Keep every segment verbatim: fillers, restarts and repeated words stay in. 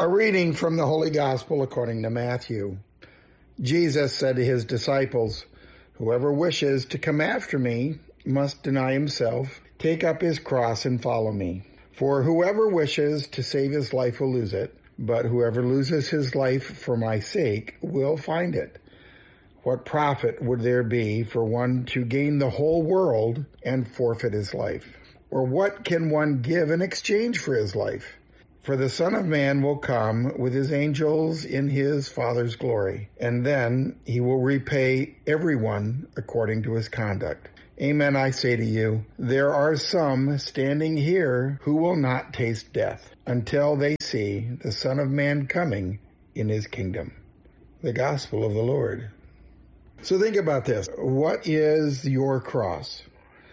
A reading from the Holy Gospel according to Matthew. Jesus said to his disciples, "Whoever wishes to come after me must deny himself, take up his cross, and follow me. For whoever wishes to save his life will lose it, but whoever loses his life for my sake will find it. What profit would there be for one to gain the whole world and forfeit his life? Or what can one give in exchange for his life? For the Son of Man will come with his angels in his Father's glory, and then he will repay everyone according to his conduct. Amen, I say to you, there are some standing here who will not taste death until they see the Son of Man coming in his kingdom." The Gospel of the Lord. So think about this. What is your cross?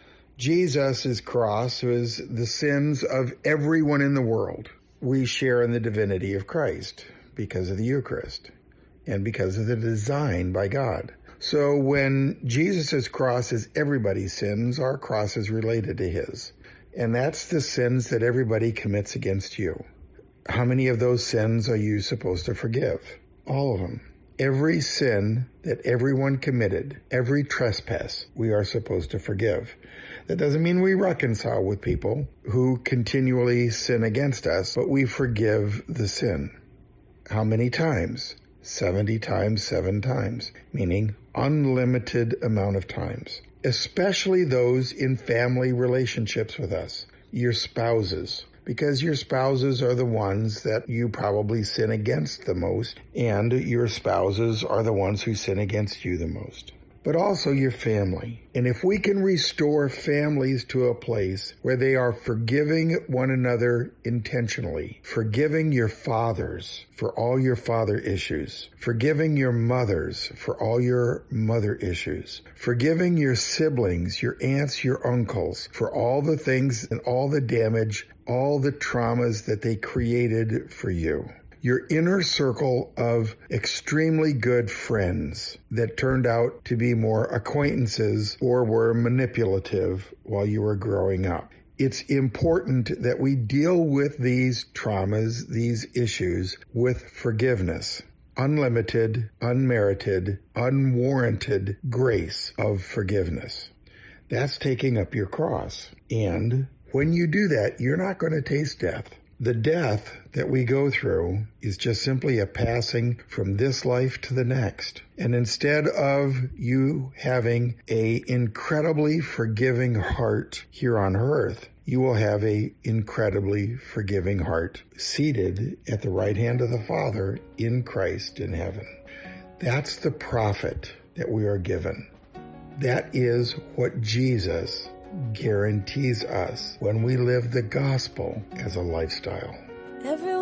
Jesus' cross was the sins of everyone in the world. We share in the divinity of Christ because of the Eucharist and because of the design by God. So when Jesus' cross is everybody's sins, our cross is related to his. And that's the sins that everybody commits against you. How many of those sins are you supposed to forgive? All of them. Every sin that everyone committed, every trespass, we are supposed to forgive. That doesn't mean we reconcile with people who continually sin against us, but we forgive the sin. How many times? seventy times, seven times, meaning unlimited amount of times. Especially those in family relationships with us, your spouses. Because your spouses are the ones that you probably sin against the most, and your spouses are the ones who sin against you the most. But also your family. And if we can restore families to a place where they are forgiving one another intentionally, forgiving your fathers for all your father issues, forgiving your mothers for all your mother issues, forgiving your siblings, your aunts, your uncles for all the things and all the damage, all the traumas that they created for you. Your inner circle of extremely good friends that turned out to be more acquaintances or were manipulative while you were growing up. It's important that we deal with these traumas, these issues, with forgiveness. Unlimited, unmerited, unwarranted grace of forgiveness. That's taking up your cross. And when you do that, you're not going to taste death. The death that we go through is just simply a passing from this life to the next. And instead of you having a incredibly forgiving heart here on earth, you will have a incredibly forgiving heart seated at the right hand of the Father in Christ in heaven. That's the profit that we are given. That is what Jesus guarantees us when we live the gospel as a lifestyle. Everyone